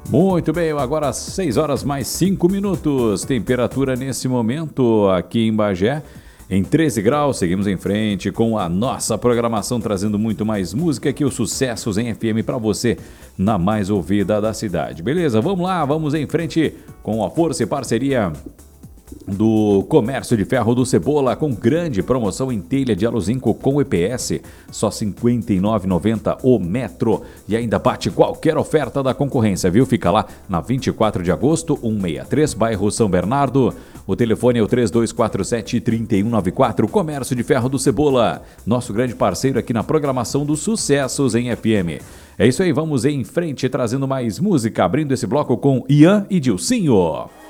Muito bem, agora 6 horas mais 5 minutos. Temperatura nesse momento aqui em Bagé em 13 graus. Seguimos em frente com a nossa programação, trazendo muito mais música aqui, os sucessos em FM para você na mais ouvida da cidade. Beleza? Vamos lá, vamos em frente com a força e parceria do Comércio de Ferro do Cebola, com grande promoção em telha de aluzinco com EPS, só R$ 59,90 o metro, e ainda bate qualquer oferta da concorrência, viu? Fica lá na 24 de agosto, 163, bairro São Bernardo. O telefone é o 3247-3194, Comércio de Ferro do Cebola, nosso grande parceiro aqui na programação dos sucessos em FM. É isso aí, vamos em frente trazendo mais música, abrindo esse bloco com Ian e Dilcinho.